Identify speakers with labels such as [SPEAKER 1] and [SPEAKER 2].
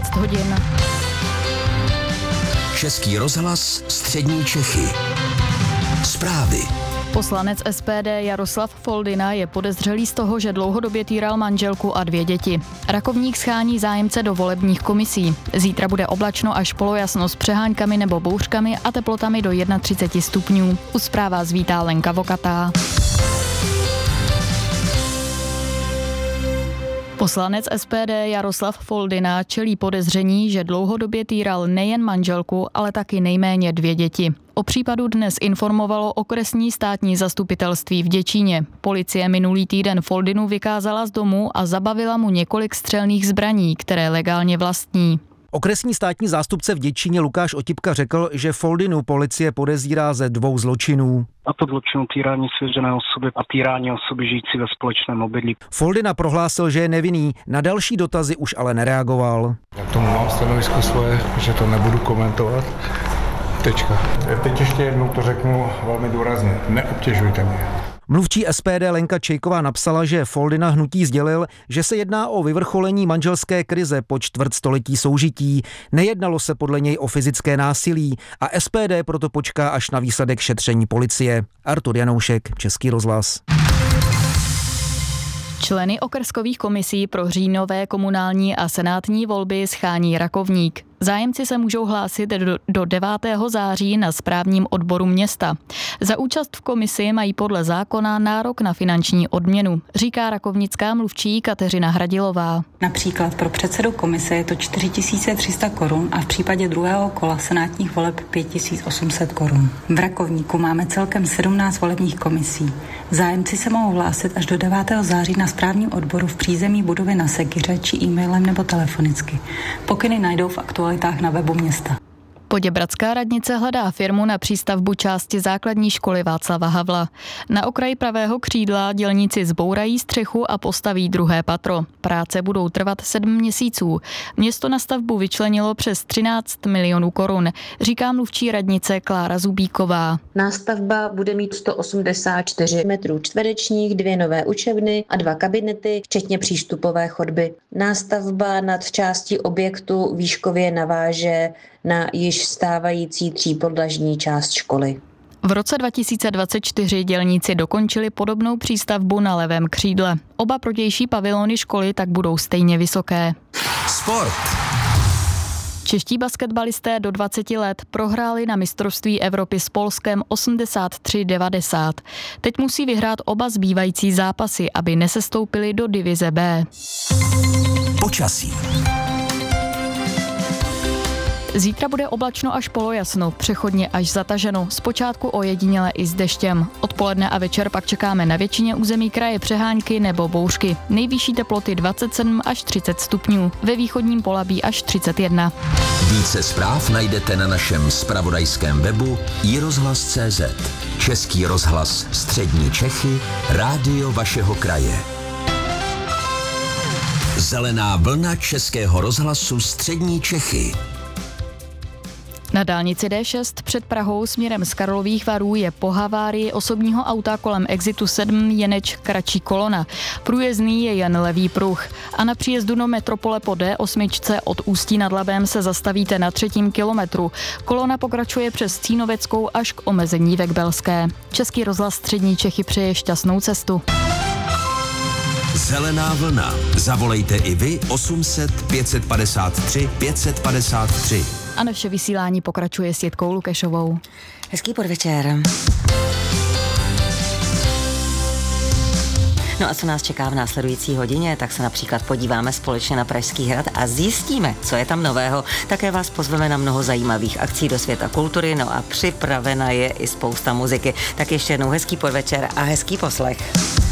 [SPEAKER 1] 11 hodin.
[SPEAKER 2] Český rozhlas Střední Čechy. Zprávy.
[SPEAKER 1] Poslanec SPD Jaroslav Foldyna je podezřelý z toho, že dlouhodobě týral manželku a 2 děti. Rakovník schání zájemce do volebních komisí. Zítra bude oblačno až polojasno s přeháňkami nebo bouřkami a teplotami do 31 stupňů. U zpráv vás vítá Lenka Vokatá. Poslanec SPD Jaroslav Foldyna čelí podezření, že dlouhodobě týral nejen manželku, ale taky nejméně 2 děti. O případu dnes informovalo okresní státní zastupitelství v Děčíně. Policie minulý týden Foldynu vykázala z domu a zabavila mu několik střelných zbraní, které legálně vlastní.
[SPEAKER 3] Okresní státní zástupce v Děčíně Lukáš Otipka řekl, že Foldynu policie podezírá ze 2 zločinů.
[SPEAKER 4] A to zločinu týrání svěřené osoby a týrání osoby žijící ve společném obydlí.
[SPEAKER 3] Foldyna prohlásil, že je nevinný, na další dotazy už ale nereagoval.
[SPEAKER 5] Já k tomu mám stanovisko svoje, že to nebudu komentovat. Tečka. Teď ještě jednou to řeknu velmi důrazně. Neobtěžujte mě.
[SPEAKER 3] Mluvčí SPD Lenka Čejková napsala, že Foldyna hnutí sdělil, že se jedná o vyvrcholení manželské krize po čtvrtstoletí soužití. Nejednalo se podle něj o fyzické násilí a SPD proto počká až na výsledek šetření policie. Artur Janoušek, Český rozhlas.
[SPEAKER 1] Členy okrskových komisí pro říjnové komunální a senátní volby schání Rakovník. Zájemci se můžou hlásit do 9. září na správním odboru města. Za účast v komisi mají podle zákona nárok na finanční odměnu, říká rakovnická mluvčí Kateřina Hradilová.
[SPEAKER 6] Například pro předsedu komise je to 4300 korun a v případě druhého kola senátních voleb 5800 korun. V Rakovníku máme celkem 17 volebních komisí. Zájemci se mohou hlásit až do 9. září na správním odboru v přízemí budovy na Sekyře či e-mailem nebo telefonicky. Pokyny najdou v aktualitách na webu města.
[SPEAKER 1] Poděbradská radnice hledá firmu na přístavbu části základní školy Václava Havla. Na okraji pravého křídla dělníci zbourají střechu a postaví druhé patro. Práce budou trvat 7 měsíců. Město na stavbu vyčlenilo přes 13 milionů korun, říká mluvčí radnice Klára Zubíková.
[SPEAKER 7] Nástavba bude mít 184 metrů čtverečních, 2 nové učebny a 2 kabinety, včetně přístupové chodby. Nástavba nad částí objektu výškově naváže na již stávající 3podlažní část školy.
[SPEAKER 1] V roce 2024 dělníci dokončili podobnou přístavbu na levém křídle. Oba protější pavilony školy tak budou stejně vysoké.
[SPEAKER 2] Sport.
[SPEAKER 1] Čeští basketbalisté do 20 let prohráli na mistrovství Evropy s Polskem 83-90. Teď musí vyhrát oba zbývající zápasy, aby nesestoupili do divize B.
[SPEAKER 2] Počasí.
[SPEAKER 1] Zítra bude oblačno až polojasno, přechodně až zataženo, zpočátku ojediněle i s deštěm. Odpoledne a večer pak čekáme na většině území kraje přehánky nebo bouřky. Nejvyšší teploty 27 až 30 stupňů, ve východním Polabí až 31.
[SPEAKER 2] Více zpráv najdete na našem zpravodajském webu iRozhlas.cz. Český rozhlas Střední Čechy, rádio vašeho kraje. Zelená vlna Českého rozhlasu Střední Čechy.
[SPEAKER 1] Na dálnici D6 před Prahou směrem z Karlových Varů je po havárii osobního auta kolem exitu 7 jeneč kratší kolona. Průjezdný je jen levý pruh. A na příjezdu do metropole po D8 od Ústí nad Labem se zastavíte na 3. kilometru. Kolona pokračuje přes Cínoveckou až k omezení Vekbelské. Český rozhlas Střední Čechy přeje šťastnou cestu.
[SPEAKER 2] Zelená vlna. Zavolejte i vy 800 553 553.
[SPEAKER 1] A naše vysílání pokračuje s Jitkou Lukešovou.
[SPEAKER 8] Hezký podvečer. No a co nás čeká v následující hodině, tak se například podíváme společně na Pražský hrad a zjistíme, co je tam nového. Také vás pozveme na mnoho zajímavých akcí do světa kultury, no a připravena je i spousta muziky. Tak ještě jednou hezký podvečer a hezký poslech.